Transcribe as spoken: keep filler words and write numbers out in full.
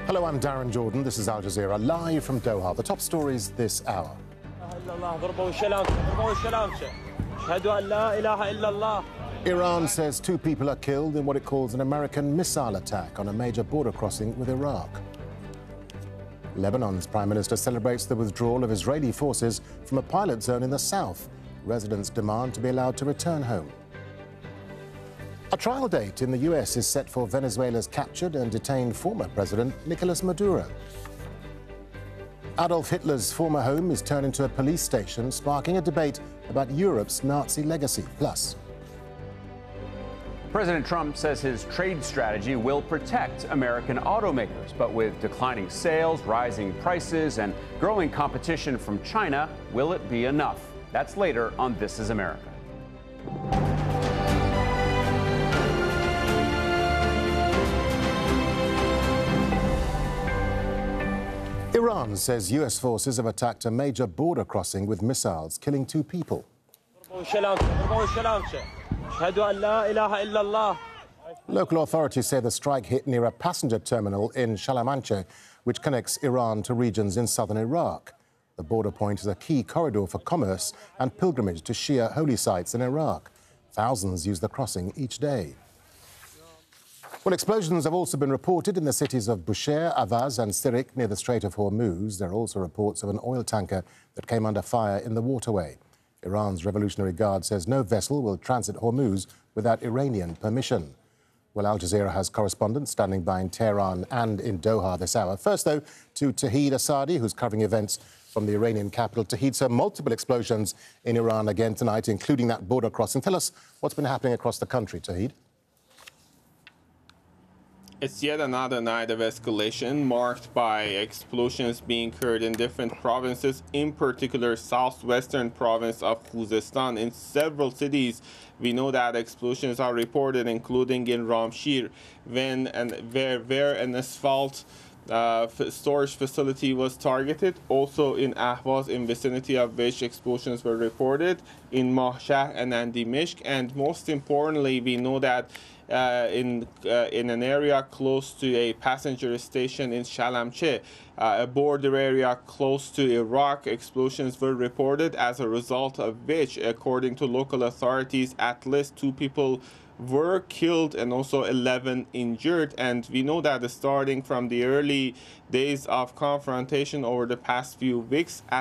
Hello, I'm Darren Jordan. This is Al Jazeera, live from Doha. The top stories this hour. Iran says two people are killed in what it calls an American missile attack on a major border crossing with Iraq. Lebanon's prime minister celebrates the withdrawal of Israeli forces from a pilot zone in the south. Residents demand to be allowed to return home. A trial date in the U S is set for Venezuela's captured and detained former president Nicolas Maduro. Adolf Hitler's former home is turned into a police station, sparking a debate about Europe's Nazi legacy. Plus, President Trump says his trade strategy will protect American automakers, but with declining sales, rising prices, and growing competition from China, will it be enough? That's later on This Is America. Iran says U S forces have attacked a major border crossing with missiles, killing two people. Local authorities say the strike hit near a passenger terminal in Shalamanche, which connects Iran to regions in southern Iraq. The border point is a key corridor for commerce and pilgrimage to Shia holy sites in Iraq. Thousands use the crossing each day. Well, explosions have also been reported in the cities of Bushehr, Avaz and Sirik near the Strait of Hormuz. There are also reports of an oil tanker that came under fire in the waterway. Iran's Revolutionary Guard says no vessel will transit Hormuz without Iranian permission. Well, Al Jazeera has correspondents standing by in Tehran and in Doha this hour. First, though, to Tauhid Asadi, who's covering events from the Iranian capital. Tauhid, so multiple explosions in Iran again tonight, including that border crossing. Tell us what's been happening across the country, Tauhid. It's yet another night of escalation marked by explosions being heard in different provinces, in particular southwestern province of Khuzestan. In several cities, we know that explosions are reported, including in Ramshir, when and where, where an asphalt uh, storage facility was targeted. Also in Ahvaz, in vicinity of which explosions were reported, in Mahshah and Dimishk. And most importantly, we know that Uh, in uh, in an area close to a passenger station in Shalamche, uh, a border area close to Iraq, explosions were reported, as a result of which, according to local authorities, at least two people were killed and also eleven injured. And we know that starting from the early days of confrontation over the past few weeks,